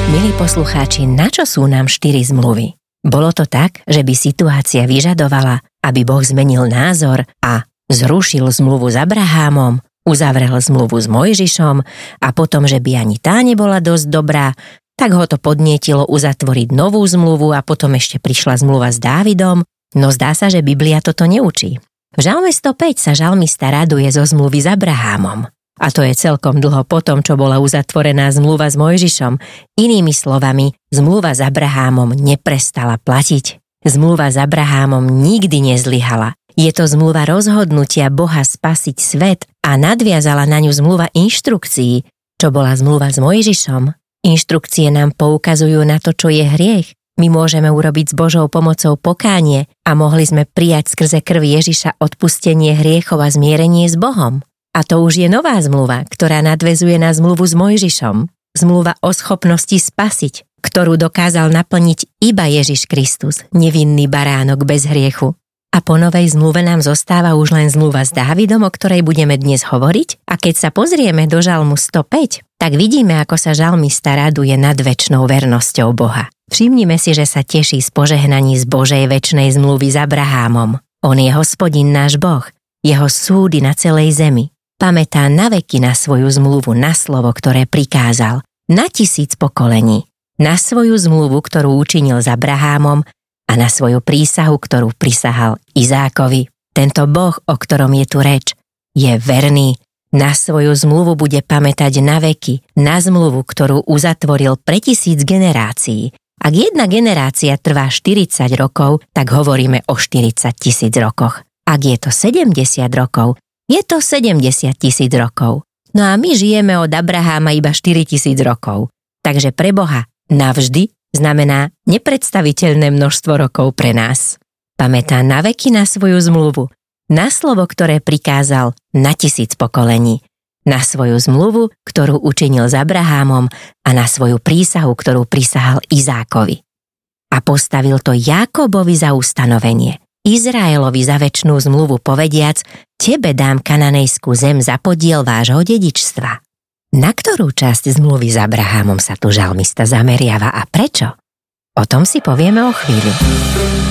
Milí poslucháči, na čo sú nám 4 zmluvy? Bolo to tak, že by situácia vyžadovala, aby Boh zmenil názor a zrušil zmluvu s Abrahámom, uzavrel zmluvu s Mojžišom a potom, že by ani tá nebola dosť dobrá, tak ho to podnietilo uzatvoriť novú zmluvu a potom ešte prišla zmluva s Dávidom, no zdá sa, že Biblia toto neučí. V Žalme 105 sa žalmista raduje zo zmluvy s Abrahámom. A to je celkom dlho potom, čo bola uzatvorená zmluva s Mojžišom. Inými slovami, zmluva s Abrahámom neprestala platiť. Zmluva s Abrahámom nikdy nezlyhala. Je to zmluva rozhodnutia Boha spasiť svet a nadviazala na ňu zmluva inštrukcií, čo bola zmluva s Mojžišom. Inštrukcie nám poukazujú na to, čo je hriech. My môžeme urobiť s Božou pomocou pokánie a mohli sme prijať skrze krv Ježiša odpustenie hriechov a zmierenie s Bohom. A to už je nová zmluva, ktorá nadväzuje na zmluvu s Mojžišom. Zmluva o schopnosti spasiť, ktorú dokázal naplniť iba Ježiš Kristus, nevinný baránok bez hriechu. A po novej zmluve nám zostáva už len zmluva s Dávidom, o ktorej budeme dnes hovoriť. A keď sa pozrieme do Žalmu 105, tak vidíme, ako sa žalmista raduje nad večnou vernosťou Boha. Všimnime si, že sa teší z požehnaní z Božej večnej zmluvy s Abrahámom. On je Hospodin náš Boh, jeho súdy na celej zemi. Pamätá naveky na svoju zmluvu, na slovo, ktoré prikázal, na 1000 pokolení, na svoju zmluvu, ktorú učinil s Abrahámom a na svoju prísahu, ktorú prisahal Izákovi. Tento Boh, o ktorom je tu reč, je verný. Na svoju zmluvu bude pamätať naveky, na zmluvu, ktorú uzatvoril pre 1000 generácií. Ak jedna generácia trvá 40 rokov, tak hovoríme o 40 000 rokoch. Ak je to 70 rokov, je to 70 000 rokov. No a my žijeme od Abraháma iba 4000 rokov. Takže pre Boha navždy znamená nepredstaviteľné množstvo rokov pre nás. Pamätá naveky na svoju zmluvu, na slovo, ktoré prikázal na 1000 pokolení, na svoju zmluvu, ktorú učinil s Abrahámom a na svoju prísahu, ktorú prisahal Izákovi. A postavil to Jákobovi za ustanovenie, Izraelovi za večnú zmluvu povediac, tebe dám kananejskú zem za podiel vášho dedičstva. Na ktorú časť zmluvy s Abrahámom sa tu žalmista zameriava a prečo? O tom si povieme o chvíľu.